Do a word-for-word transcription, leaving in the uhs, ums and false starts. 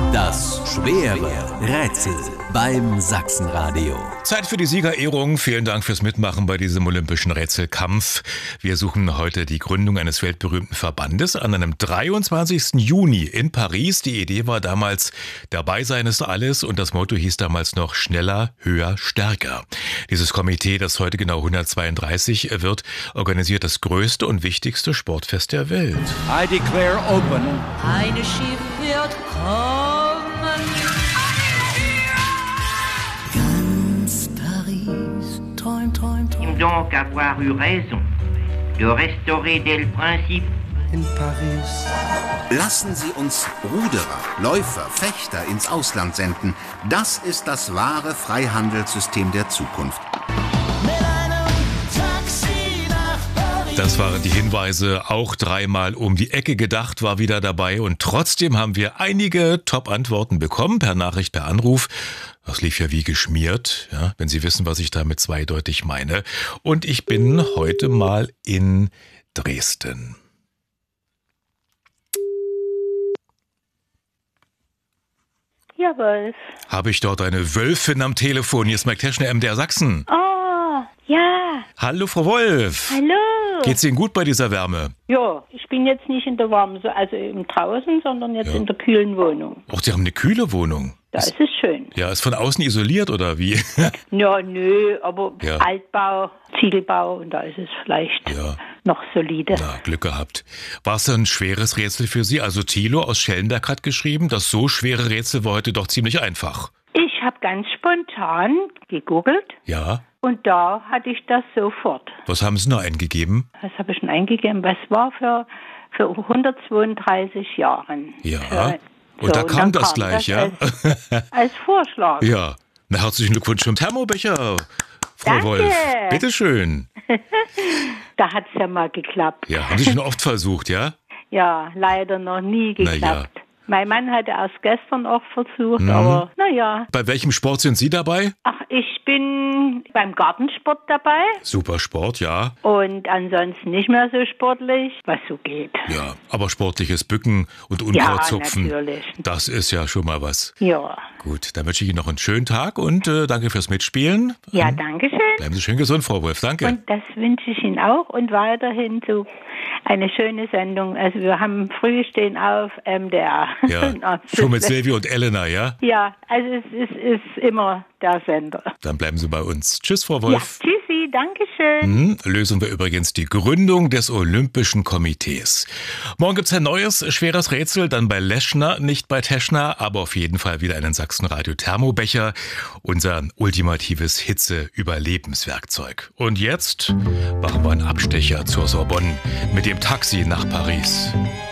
Das schwere Rätsel beim Sachsenradio. Zeit für die Siegerehrung. Vielen Dank fürs Mitmachen bei diesem olympischen Rätselkampf. Wir suchen heute die Gründung eines weltberühmten Verbandes an einem dreiundzwanzigsten Juni in Paris. Die Idee war damals, dabei sein ist alles, und das Motto hieß damals noch schneller, höher, stärker. Dieses Komitee, das heute genau hundertzweiunddreißig wird, organisiert das größte und wichtigste Sportfest der Welt. I declare open. Eine Schiff wird kommen. Ganz Paris träumt, träumt, träumt. Donc avoir eu raison de restaurer dès le principe. In Paris. Lassen Sie uns Ruderer, Läufer, Fechter ins Ausland senden. Das ist das wahre Freihandelssystem der Zukunft. Das waren die Hinweise, auch dreimal um die Ecke gedacht war wieder dabei, und trotzdem haben wir einige Top-Antworten bekommen, per Nachricht, per Anruf. Das lief ja wie geschmiert, ja, wenn Sie wissen, was ich damit zweideutig meine. Und ich bin heute mal in Dresden. Ja, Wolf. Habe ich dort eine Wölfin am Telefon? Hier ist Mike Teschner, M D R Sachsen. Oh, ja. Hallo, Frau Wolf. Hallo. Geht's Ihnen gut bei dieser Wärme? Ja, ich bin jetzt nicht in der warmen, also im draußen, sondern jetzt Ja. in der kühlen Wohnung. Ach, Sie haben eine kühle Wohnung. Da ist es schön. Ja, ist von außen isoliert oder wie? Ja, nö, aber Ja. Altbau, Ziegelbau, und da ist es vielleicht Ja. noch solide. Na, Glück gehabt. War es ein schweres Rätsel für Sie? Also Thilo aus Schellenberg hat geschrieben, das so schwere Rätsel war heute doch ziemlich einfach. Ich habe ganz spontan gegoogelt Ja. und da hatte ich das sofort. Was haben Sie noch eingegeben? Was habe ich denn eingegeben? Was war für, für hundertzweiunddreißig Jahren? Ja. Für, Und da so, kam dann das gleich, ja? Als, als Vorschlag. Ja. Na, herzlichen Glückwunsch zum Thermobecher, Frau Danke. Wolf. Bitteschön. Da hat es ja mal geklappt. Ja, haben Sie schon oft versucht, ja? Ja, leider noch nie Na geklappt. ja. Mein Mann hatte erst gestern auch versucht, Mhm. aber naja. Bei welchem Sport sind Sie dabei? Ach, ich bin beim Gartensport dabei Super Sport, ja. und ansonsten nicht mehr so sportlich, was so geht. Ja, aber sportliches Bücken und Ja, Unkrautzupfen, natürlich. das ist ja schon mal was. Ja, Gut, dann wünsche ich Ihnen noch einen schönen Tag und äh, danke fürs Mitspielen. ja, danke schön. Bleiben Sie schön gesund, Frau Wolf. Danke. Und das wünsche ich Ihnen auch und weiterhin so eine schöne Sendung. Also wir haben früh stehen auf M D R. Ja, Na, schon mit Silvio und Elena, ja? Ja, also es ist, ist immer der Sender. Dann bleiben Sie bei uns. Tschüss, Frau Ja, Wolf. tschüssi, danke schön. Hm, lösen wir übrigens die Gründung des Olympischen Komitees. Morgen gibt's ein neues, schweres Rätsel, dann bei Leschner, nicht bei Teschner, aber auf jeden Fall wieder einen Sachsenradio Thermobecher, unser ultimatives Hitze-Überlebenswerkzeug. Und jetzt machen wir einen Abstecher zur Sorbonne mit dem Taxi nach Paris.